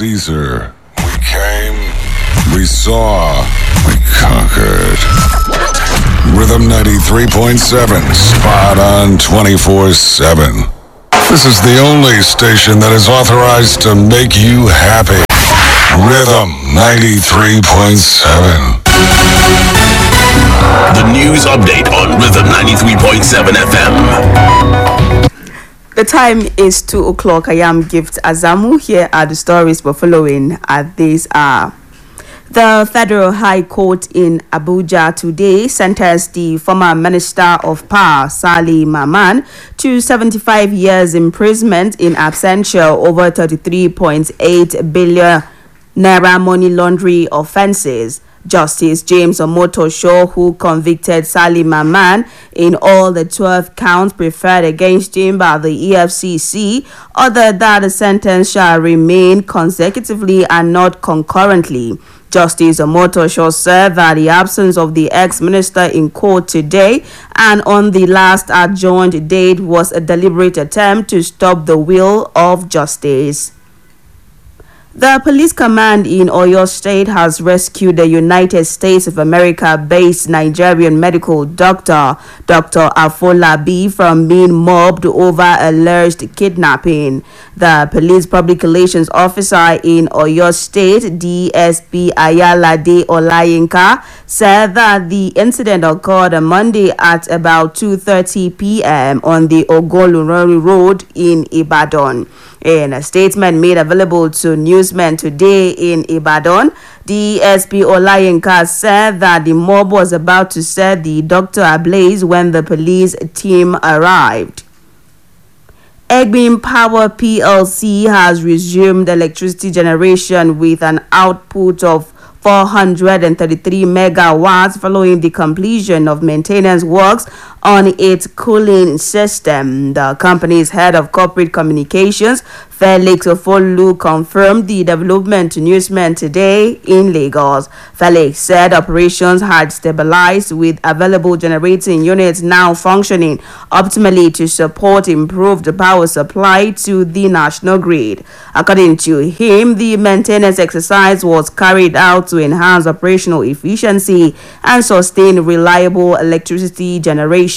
Caesar. We came, we saw, we conquered. Rhythm 93.7, spot on 24/7. This is the only station that is authorized to make you happy. Rhythm 93.7. The news update on Rhythm 93.7 FM. The time is 2 o'clock. I am Gift Azamu. Here are the stories we're following at this hour. The Federal High Court in Abuja today sentenced the former Minister of Power, Sali Mamman, to 75 years imprisonment in absentia over 33.8 billion naira money laundering offences. Justice James Omotosho, who convicted Sali Mamman in all the 12 counts preferred against him by the EFCC, ordered that the sentence shall remain consecutively and not concurrently. Justice Omotosho said that the absence of the ex-minister in court today and on the last adjourned date was a deliberate attempt to stop the will of justice. The police command in Oyo State has rescued the United States of America-based Nigerian medical doctor, Dr. Afolabi, from being mobbed over alleged kidnapping. The police public relations officer in Oyo State, DSP Ayalade Olayinka, said that the incident occurred on Monday at about 2:30 p.m. on the Ogolurori Road in Ibadan. In a statement made available to newsmen today in Ibadan, DSP Olayinka said that the mob was about to set the doctor ablaze when the police team arrived. Egbin Power PLC has resumed electricity generation with an output of 433 megawatts following the completion of maintenance works on its cooling system. The company's head of corporate communications, Felix Ofolu, confirmed the development to newsmen today in Lagos. Felix said operations had stabilized with available generating units now functioning optimally to support improved power supply to the national grid. According to him, the maintenance exercise was carried out to enhance operational efficiency and sustain reliable electricity generation.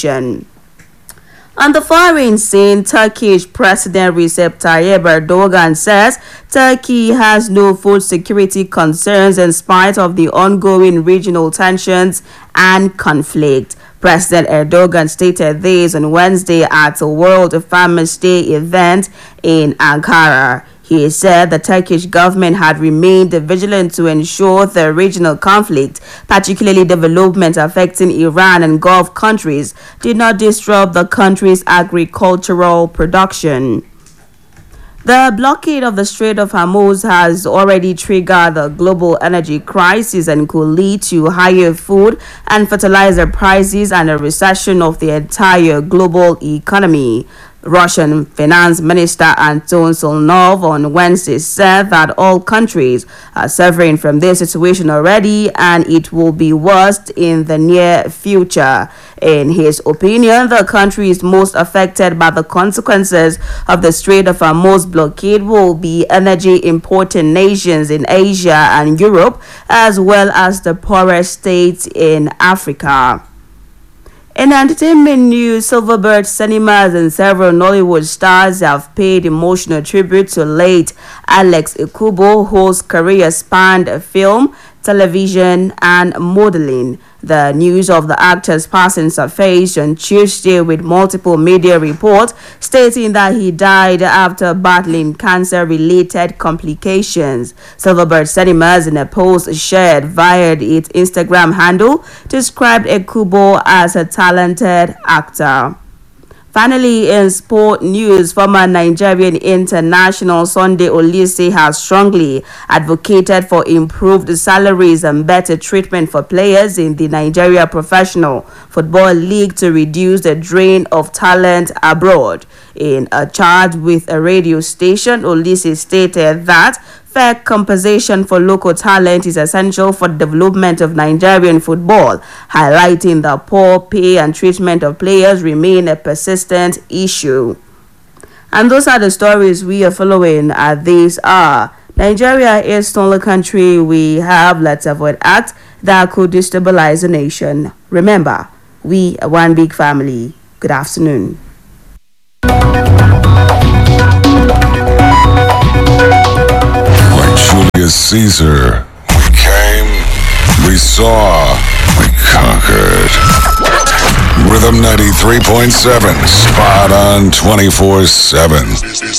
On the foreign scene, Turkish President Recep Tayyip Erdogan says Turkey has no food security concerns in spite of the ongoing regional tensions and conflict. President Erdogan stated this on Wednesday at a World Farmers' Day event in Ankara. He said the Turkish government had remained vigilant to ensure the regional conflict, particularly development affecting Iran and Gulf countries, did not disrupt the country's agricultural production. The blockade of the Strait of Hormuz has already triggered the global energy crisis and could lead to higher food and fertilizer prices and a recession of the entire global economy. Russian Finance Minister Anton Solnov on Wednesday said that all countries are suffering from this situation already and it will be worse in the near future. In his opinion, the countries most affected by the consequences of the Strait of Hormuz blockade will be energy importing nations in Asia and Europe, as well as the poorest states in Africa. In entertainment news, Silverbird Cinemas and several Nollywood stars have paid emotional tribute to late Alex Ekubo, whose career spanned film, television, and modeling. The news of the actor's passing surfaced on Tuesday with multiple media reports stating that he died after battling cancer-related complications. Silverbird Cinemas, in a post shared via its Instagram handle, described Ekubo as a talented actor. Finally, in sport news, former Nigerian international Sunday Olise has strongly advocated for improved salaries and better treatment for players in the Nigeria Professional Football League to reduce the drain of talent abroad. In a chat with a radio station, Olise stated that fair compensation for local talent is essential for the development of Nigerian football, highlighting that poor pay and treatment of players remain a persistent issue. And those are the stories we are following at this hour. Nigeria is the only country we have. Let's avoid acts that could destabilize the nation. Remember, we are one big family. Good afternoon. Like Julius Caesar, we came, we saw, we conquered. Rhythm 93.7, spot on 24/7.